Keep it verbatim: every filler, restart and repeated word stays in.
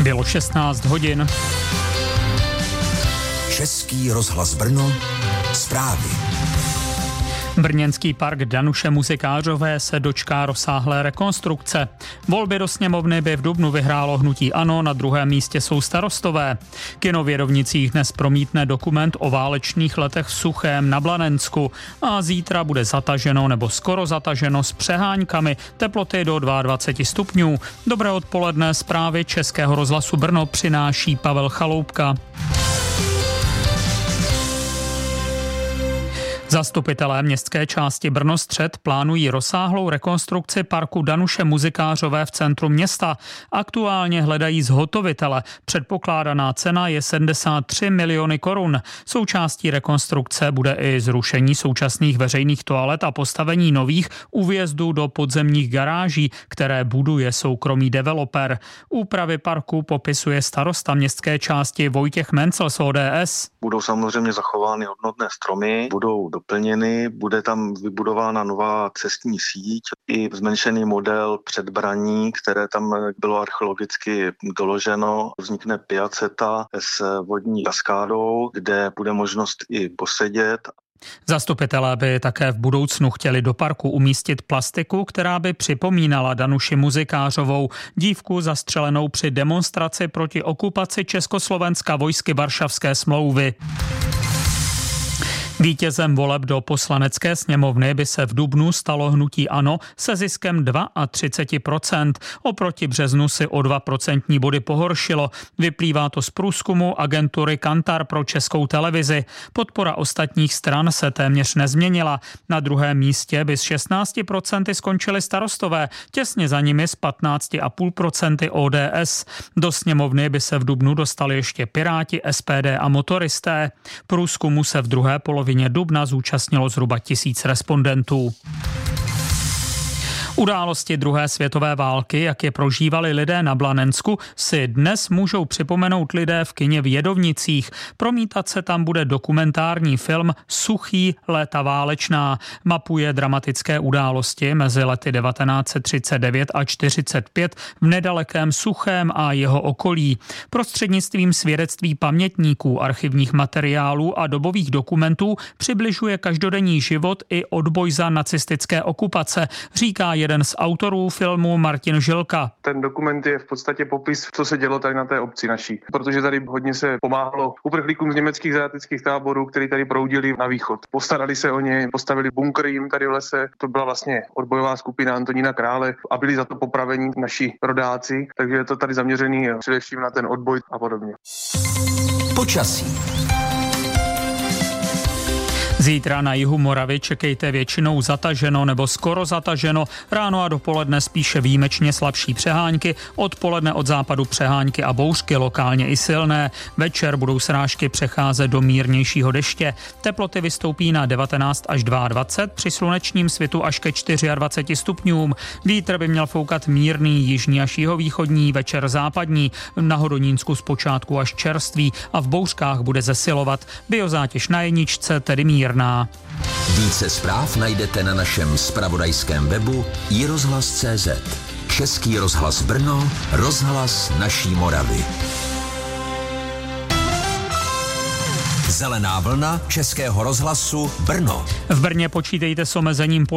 Bylo šestnáct hodin. Český rozhlas Brno, zprávy. Brněnský park Danuše Muzikářové se dočká rozsáhlé rekonstrukce. Volby do sněmovny by v dubnu vyhrálo hnutí ANO, na druhém místě jsou Starostové. Kino v Jedovnicích dnes promítne dokument o válečných letech v Suchém na Blanensku a zítra bude zataženo nebo skoro zataženo s přeháňkami, teploty do dvacet dva stupňů. Dobré odpoledne, zprávy Českého rozhlasu Brno přináší Pavel Chaloupka. Zastupitelé městské části Brno-střed plánují rozsáhlou rekonstrukci parku Danuše Muzikářové v centru města. Aktuálně hledají zhotovitele. Předpokládaná cena je sedmdesát tři miliony korun. Součástí rekonstrukce bude i zrušení současných veřejných toalet a postavení nových u vjezdu do podzemních garáží, které buduje soukromý developer. Úpravy parku popisuje starosta městské části Vojtěch Mencel z O D S. Budou samozřejmě zachovány hodnotné stromy, budou doplněny, bude tam vybudována nová cestní síť i zmenšený model předbraní, které tam bylo archeologicky doloženo. Vznikne piaceta s vodní kaskádou, kde bude možnost i posedět. Zastupitelé by také v budoucnu chtěli do parku umístit plastiku, která by připomínala Danuši Muzikářovou, dívku zastřelenou při demonstraci proti okupaci Československa vojsky Varšavské smlouvy. Vítězem voleb do poslanecké sněmovny by se v dubnu stalo hnutí ANO se ziskem třicet dva procent. Oproti březnu si o dva procentní body pohoršilo. Vyplývá to z průzkumu agentury Kantar pro Českou televizi. Podpora ostatních stran se téměř nezměnila. Na druhém místě by s šestnácti procenty skončili Starostové, těsně za nimi s patnácti celá pět procenta O D S. Do sněmovny by se v dubnu dostali ještě Piráti, S P D a motoristé. Průzkumu se v druhé polovině V dubna zúčastnilo zhruba tisíc respondentů. Události druhé světové války, jak je prožívali lidé na Blanensku, si dnes můžou připomenout lidé v kině v Jedovnicích. Promítat se tam bude dokumentární film Suchý, léta válečná. Mapuje dramatické události mezi lety devatenáct set třicet devět a čtyřicet pět v nedalekém Suchém a jeho okolí. Prostřednictvím svědectví pamětníků, archivních materiálů a dobových dokumentů přibližuje každodenní život i odboj za nacistické okupace, říká jeden z autorů filmu Martin Žilka. Ten dokument je v podstatě popis, co se dělo tady na té obci naší, protože tady hodně se pomáhalo uprchlíkům z německých zajateckých táborů, kteří tady proudili na východ. Postarali se o ně, postavili bunkry jim tady v lese. To byla vlastně odbojová skupina Antonína Krále a byli za to popraveni naši rodáci, takže je to tady zaměřený především na ten odboj a podobně. Počasí. Zítra na jihu Moravy čekejte většinou zataženo nebo skoro zataženo, ráno a dopoledne spíše výjimečně slabší přehánky, odpoledne od západu přehánky a bouřky, lokálně i silné. Večer budou srážky přecházet do mírnějšího deště. Teploty vystoupí na devatenáct až dvacet dva, při slunečním svitu až ke dvaceti čtyři stupňům. Vítr by měl foukat mírný jižní až jihovýchodní, večer západní, na Hodonínsku zpočátku až čerstvý a v bouřkách bude zesilovat. Biozátěž na jedničce, tedy mírná. Více zpráv najdete na našem zpravodajském webu i rozhlas tečka cé zet. Český rozhlas Brno, rozhlas naší Moravy. Zelená vlna Českého rozhlasu Brno. V Brně počítejte s omezením